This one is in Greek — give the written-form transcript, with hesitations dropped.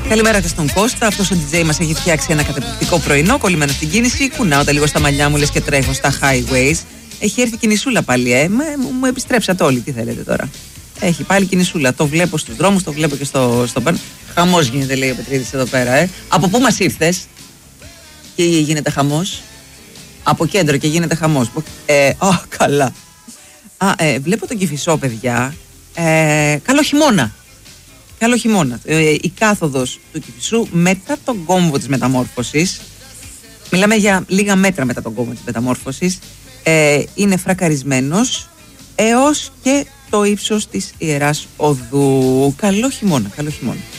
Καλημέρα και στον Κώστα. Αυτός ο DJ μας έχει φτιάξει ένα καταπληκτικό πρωινό, κολλημένο στην κίνηση. Κουνάω τα λίγο στα μαλλιά μου, λες και τρέχω στα highways. Έχει έρθει κινησούλα πάλι, μου επιστρέψατε όλοι. Τι θέλετε τώρα. Έχει πάλι κινησούλα. Το βλέπω στους δρόμους, το βλέπω και στο πάνω. Χαμός γίνεται, λέει ο Πετρίδης εδώ πέρα. Από πού μας ήρθες και γίνεται χαμός? Από κέντρο και γίνεται χαμός. Καλά. Βλέπω τον Κηφισό, παιδιά. Καλό χειμώνα. Καλό χειμώνα. Η κάθοδος του Κηφισού μετά τον κόμβο της μεταμόρφωσης, μιλάμε για λίγα μέτρα μετά τον κόμβο της μεταμόρφωσης, είναι φρακαρισμένος έως και το ύψος της Ιεράς Οδού. Καλό χειμώνα, καλό χειμώνα.